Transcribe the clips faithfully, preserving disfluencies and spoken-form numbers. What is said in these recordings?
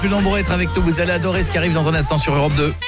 Plus nombreux à être avec nous, vous allez adorer ce qui arrive dans un instant sur Europe deux.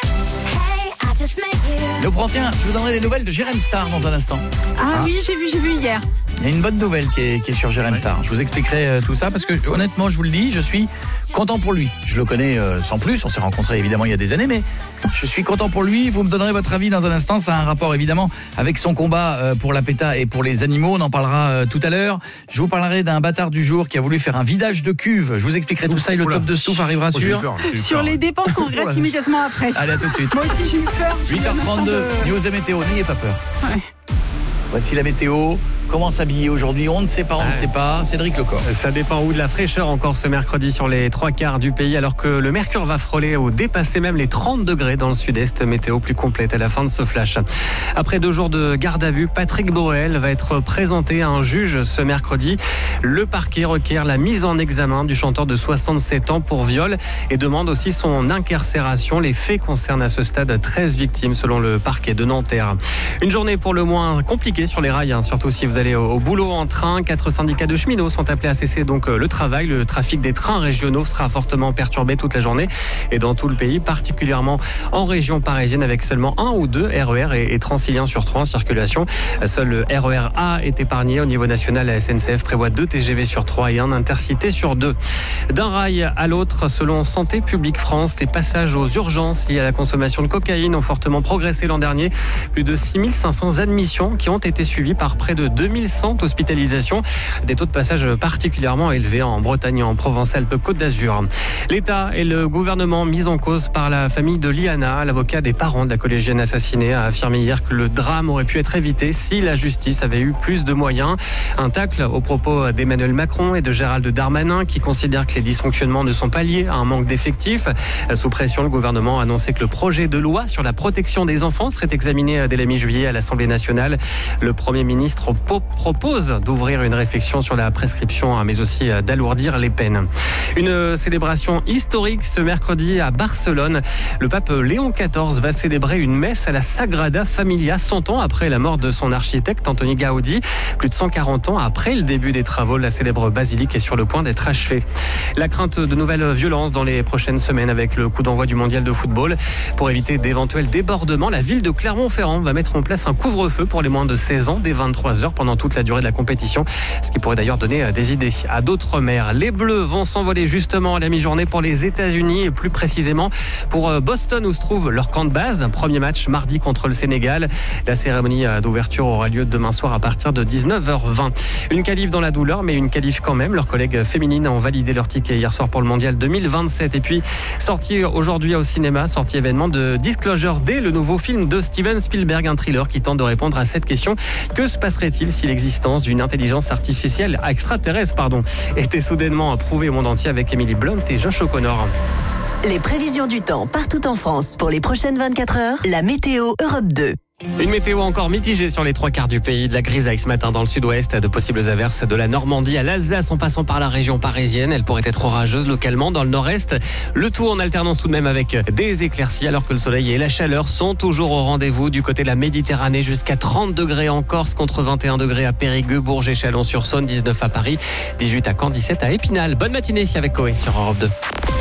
Le tiens, je vous donnerai des nouvelles de Jérém Star dans un instant. Ah, ah. oui, j'ai vu, j'ai vu hier. Il y a une bonne nouvelle qui est, qui est sur Jérém Star. Je vous expliquerai euh, tout ça parce que honnêtement, je vous le dis, je suis content pour lui. Je le connais euh, sans plus, on s'est rencontrés évidemment il y a des années, mais je suis content pour lui. Vous me donnerez votre avis dans un instant. Ça a un rapport évidemment avec son combat euh, pour la PETA et pour les animaux. On en parlera euh, tout à l'heure. Je vous parlerai d'un bâtard du jour qui a voulu faire un vidage de cuve. Je vous expliquerai tout ça et le top de Stouff arrivera oh, sur... peur, sur les dépenses qu'on regrette immédiatement après. Allez, à tout de suite. Moi aussi j'ai eu peur. huit heures trente-deux, de... news et météo, n'ayez pas peur. Ouais. Voici la météo. Comment s'habiller aujourd'hui? On ne sait pas, on ah, ne sait pas. Cédric Lecor. Ça dépend où de la fraîcheur encore ce mercredi sur les trois quarts du pays, alors que le mercure va frôler ou dépasser même les trente degrés dans le sud-est. Météo plus complète à la fin de ce flash. Après deux jours de garde à vue, Patrick Borel va être présenté à un juge ce mercredi. Le parquet requiert la mise en examen du chanteur de soixante-sept ans pour viol et demande aussi son incarcération. Les faits concernent à ce stade treize victimes selon le parquet de Nanterre. Une journée pour le moins compliquée sur les rails, hein, surtout si vous allez au boulot en train. Quatre syndicats de cheminots sont appelés à cesser donc le travail. Le trafic des trains régionaux sera fortement perturbé toute la journée et dans tout le pays, particulièrement en région parisienne avec seulement un ou deux R E R et, et Transilien sur trois en circulation. Seul le R E R A est épargné. Au niveau national, la S N C F prévoit deux T G V sur trois et un Intercité sur deux. D'un rail à l'autre, selon Santé publique France, les passages aux urgences liés à la consommation de cocaïne ont fortement progressé l'an dernier. Plus de six mille cinq cents admissions qui ont été suivies par près de deux mille cent hospitalisations. Des taux de passage particulièrement élevés en Bretagne et en Provence-Alpes-Côte d'Azur. L'État et le gouvernement mis en cause par la famille de Liana, l'avocat des parents de la collégienne assassinée, a affirmé hier que le drame aurait pu être évité si la justice avait eu plus de moyens. Un tacle aux propos d'Emmanuel Macron et de Gérald Darmanin qui considèrent que les dysfonctionnements ne sont pas liés à un manque d'effectifs. Sous pression, le gouvernement a annoncé que le projet de loi sur la protection des enfants serait examiné dès la mi-juillet à l'Assemblée nationale. Le Premier ministre propose d'ouvrir une réflexion sur la prescription, mais aussi d'alourdir les peines. Une célébration historique ce mercredi à Barcelone. Le pape Léon quatorze va célébrer une messe à la Sagrada Familia, cent ans après la mort de son architecte Antoni Gaudi. Plus de cent quarante ans après le début des travaux, la célèbre basilique est sur le point d'être achevée. La crainte de nouvelles violences dans les prochaines semaines avec le coup d'envoi du mondial de football. Pour éviter d'éventuels débordements, la ville de Clermont-Ferrand va mettre en place un couvre-feu pour les moins de seize ans dès vingt-trois heures pendant toute la durée de la compétition, ce qui pourrait d'ailleurs donner des idées à d'autres maires. Les Bleus vont s'envoler justement à la mi-journée pour les États-Unis et plus précisément pour Boston où se trouve leur camp de base. Premier match mardi contre le Sénégal. La cérémonie d'ouverture aura lieu demain soir à partir de dix-neuf heures vingt. Une qualif dans la douleur, mais une qualif quand même. Leurs collègues féminines ont validé leur ticket hier soir pour le mondial deux mille vingt-sept. Et puis, sorti aujourd'hui au cinéma, sorti événement de Disclosure Day, le nouveau film de Steven Spielberg, un thriller qui tente de répondre à cette question. Que se passerait-il si l'existence d'une intelligence artificielle extraterrestre pardon, était soudainement prouvée au monde entier avec Emily Blunt et Josh O'Connor. Les prévisions du temps partout en France pour les prochaines vingt-quatre heures, la météo Europe deux. Une météo encore mitigée sur les trois quarts du pays, de la grisaille ce matin dans le sud-ouest, de possibles averses de la Normandie à l'Alsace en passant par la région parisienne. Elle pourrait être orageuse localement dans le nord-est. Le tout en alternance tout de même avec des éclaircies alors que le soleil et la chaleur sont toujours au rendez-vous du côté de la Méditerranée jusqu'à trente degrés en Corse contre vingt et un degrés à Périgueux, Bourges et Chalon-sur-Saône, dix-neuf à Paris, dix-huit à Caen, dix-sept à Épinal. Bonne matinée avec Coé sur Europe deux.